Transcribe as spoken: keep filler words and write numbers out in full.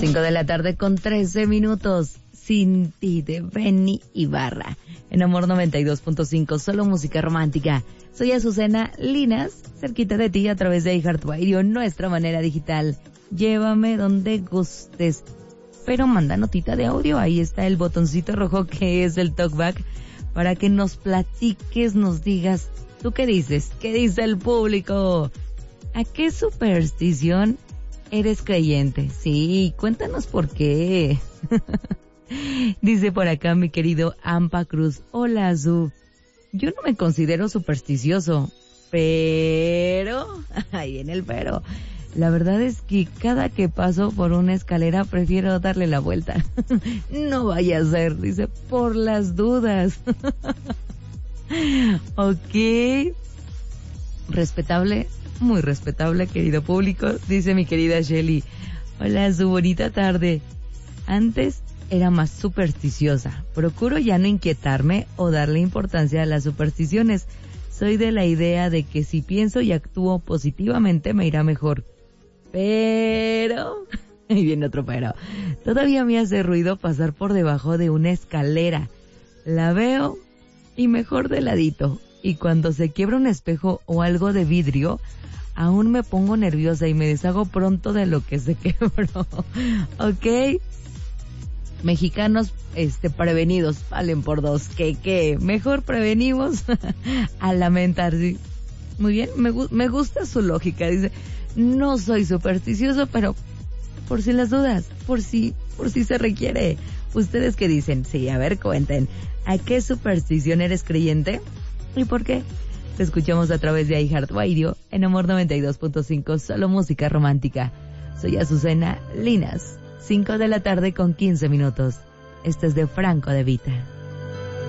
cinco de la tarde con trece minutos. Sin ti, de Benny Ibarra. En Amor noventa y dos punto cinco, solo música romántica. Soy Azucena Linas, cerquita de ti a través de iHeartRadio, nuestra manera digital. Llévame donde gustes. Pero manda notita de audio, ahí está el botoncito rojo que es el talkback, para que nos platiques, nos digas, ¿tú qué dices? ¿Qué dice el público? ¿A qué superstición eres creyente? Sí, cuéntanos por qué. Dice por acá mi querido Ampa Cruz, hola Azu, yo no me considero supersticioso, pero, ahí en el pero, la verdad es que cada que paso por una escalera prefiero darle la vuelta. No vaya a ser, dice, por las dudas. Ok, respetable, muy respetable, querido público. Dice mi querida Shelly, hola, su bonita tarde. Antes era más supersticiosa. Procuro ya no inquietarme o darle importancia a las supersticiones. Soy de la idea de que si pienso y actúo positivamente me irá mejor. Pero, y viene otro pero, todavía me hace ruido pasar por debajo de una escalera. La veo y mejor de ladito. Y cuando se quiebra un espejo o algo de vidrio, aún me pongo nerviosa y me deshago pronto de lo que se quebró. Ok. Mexicanos, este, prevenidos, valen por dos. ¿Qué, qué? Mejor prevenimos a lamentar, sí. Muy bien, me, me gusta su lógica. Dice, no soy supersticioso, pero por si las dudas, por si, por si se requiere. ¿Ustedes qué dicen? Sí, a ver, cuenten. ¿A qué superstición eres creyente? ¿Y por qué? Te escuchamos a través de iHeartRadio en Amor noventa y dos punto cinco, solo música romántica. Soy Azucena Linas, cinco de la tarde con quince minutos. Este es de Franco de Vita.